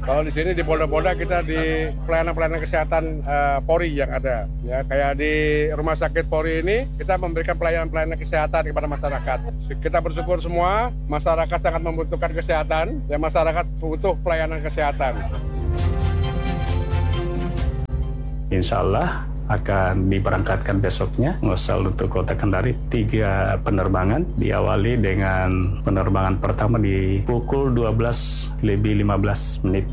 Kalau di sini di Polda-Polda kita di pelayanan kesehatan Polri yang ada, ya kayak di Rumah Sakit Polri ini kita memberikan pelayanan kesehatan kepada masyarakat. Kita bersyukur semua masyarakat sangat membutuhkan kesehatan, ya masyarakat butuh pelayanan kesehatan. Insya Allah akan diberangkatkan besoknya ngasal untuk Kota Kendari 3 penerbangan, diawali dengan penerbangan pertama di pukul 12:15.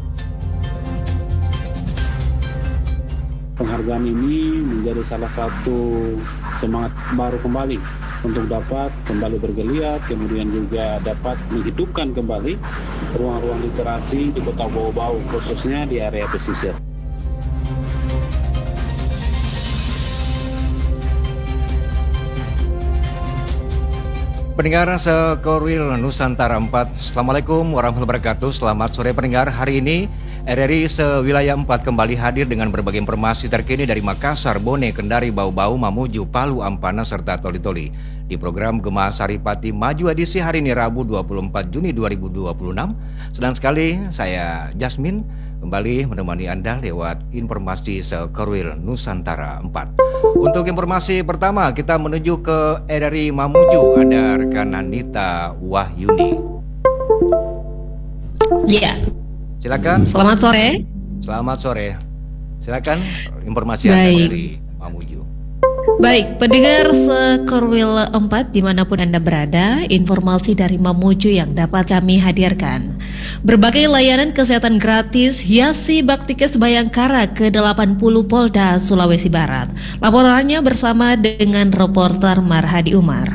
Penghargaan ini menjadi salah satu semangat baru kembali untuk dapat kembali bergeliat, kemudian juga dapat menghidupkan kembali ruang-ruang literasi di Kota Bau-Bau, khususnya di area pesisir. Pendengar Sekorwil Nusantara 4, Assalamualaikum warahmatullahi wabarakatuh. Selamat sore pendengar. Hari ini RRI Sewilayah 4 kembali hadir dengan berbagai informasi terkini dari Makassar, Bone, Kendari, Bau-Bau, Mamuju, Palu, Ampana, serta Toli-Toli. Di program Gema Saripati Maju edisi hari ini Rabu 24 Juni 2026. Senang sekali saya Jasmine kembali menemani Anda lewat informasi Sekorwil Nusantara 4. Untuk informasi pertama kita menuju ke RRI Mamuju, ada rekan Anita Wahyuni. Iya. Silakan. Selamat sore. Selamat sore. Silakan informasi Anda dari Mamuju. Baik, pendengar Sekorwil 4 dimanapun Anda berada, informasi dari Mamuju yang dapat kami hadirkan. Berbagai layanan kesehatan gratis hiasi Baktikes Bayangkara ke-80 Polda Sulawesi Barat. Laporannya bersama dengan reporter Marhadi Umar.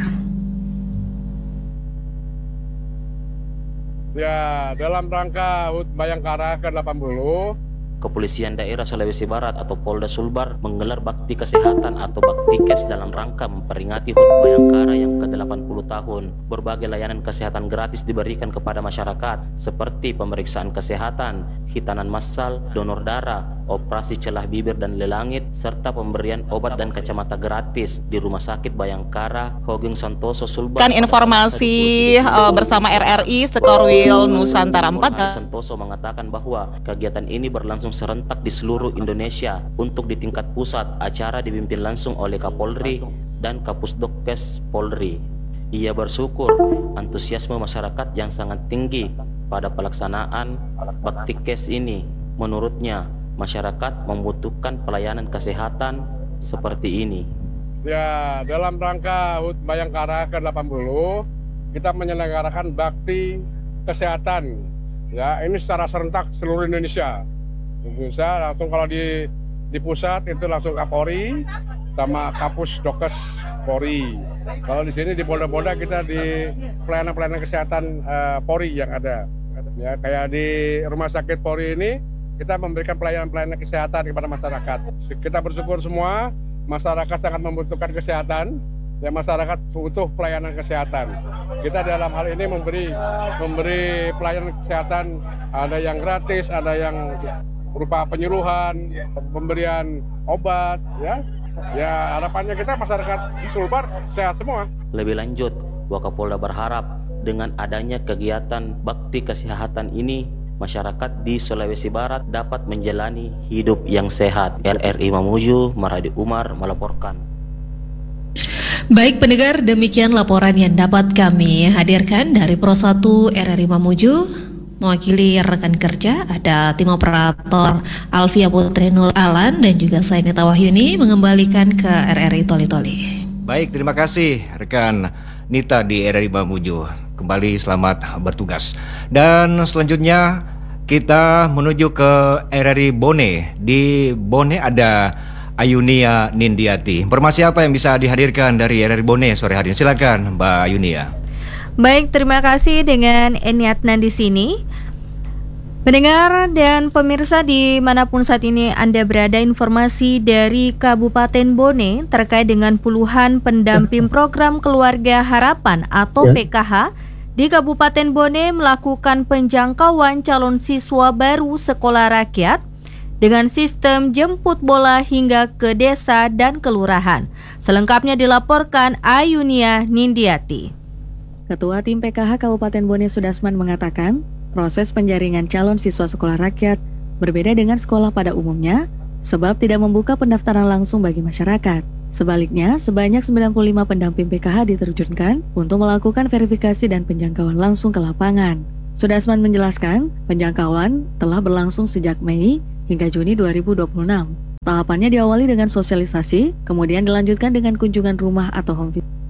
Ya, dalam rangka HUT Bayangkara ke-80, Kepolisian Daerah Sulawesi Barat atau Polda Sulbar menggelar bakti kesehatan atau Baktikes dalam rangka memperingati HUT Bayangkara yang ke-80 tahun. Berbagai layanan kesehatan gratis diberikan kepada masyarakat seperti pemeriksaan kesehatan, hitanan massal, donor darah, operasi celah bibir dan lelangit, serta pemberian obat dan kacamata gratis di Rumah Sakit Bayangkara Hogeng Santoso Sulbar. Kan informasi bersama RRI Sekorwil Nusantara 4. Santoso mengatakan bahwa kegiatan ini berlangsung serentak di seluruh Indonesia. Untuk di tingkat pusat, acara dipimpin langsung oleh Kapolri dan Kapusdokes Polri. Ia bersyukur antusiasme masyarakat yang sangat tinggi pada pelaksanaan Baktikes ini. Menurutnya, masyarakat membutuhkan pelayanan kesehatan seperti ini. ya dalam rangka HUT Bayangkara ke-80, kita menyelenggarakan bakti kesehatan. Ya, ini secara serentak seluruh Indonesia. Bisa langsung kalau di pusat itu langsung Kapolri sama Kapusdokes Polri. Kalau di sini di Polda-Polda kita di pelayanan kesehatan Polri yang ada. Ya kayak di Rumah Sakit Polri ini kita memberikan pelayanan kesehatan kepada masyarakat. Kita bersyukur semua masyarakat sangat membutuhkan kesehatan. Ya masyarakat butuh pelayanan kesehatan. Kita dalam hal ini memberi pelayanan kesehatan, ada yang gratis, ada yang berupa penyuluhan, pemberian obat, ya harapannya kita masyarakat Sulbar sehat semua. Lebih lanjut, Wakapolda berharap dengan adanya kegiatan bakti kesehatan ini, masyarakat di Sulawesi Barat dapat menjalani hidup yang sehat. RRI Mamuju, Marhadi Umar melaporkan. Baik pendengar, demikian laporan yang dapat kami hadirkan dari Pro 1 RRI Mamuju. Mewakili rekan kerja ada tim operator Alfia Putrinul Alan dan juga saya Nita Wahyuni mengembalikan ke RRI Toli-Toli. Baik, terima kasih rekan Nita di RRI Mamuju. Kembali selamat bertugas. Dan selanjutnya kita menuju ke RRI Bone. Di Bone ada Ayunia Nindiati. Informasi apa yang bisa dihadirkan dari RRI Bone sore hari ini? Silakan Mbak Ayunia. Baik, terima kasih dengan Eniatna di sini. Pendengar dan pemirsa dimanapun saat ini Anda berada, informasi dari Kabupaten Bone terkait dengan puluhan pendamping program Keluarga Harapan atau PKH di Kabupaten Bone melakukan penjangkauan calon siswa baru sekolah rakyat dengan sistem jemput bola hingga ke desa dan kelurahan. Selengkapnya dilaporkan Ayunia Nindiati. Ketua Tim PKH Kabupaten Bone Sudasman mengatakan, proses penjaringan calon siswa sekolah rakyat berbeda dengan sekolah pada umumnya, sebab tidak membuka pendaftaran langsung bagi masyarakat. Sebaliknya, sebanyak 95 pendamping PKH diterjunkan untuk melakukan verifikasi dan penjangkauan langsung ke lapangan. Sudasman menjelaskan, penjangkauan telah berlangsung sejak Mei hingga Juni 2026. Tahapannya diawali dengan sosialisasi, kemudian dilanjutkan dengan kunjungan rumah atau home visit.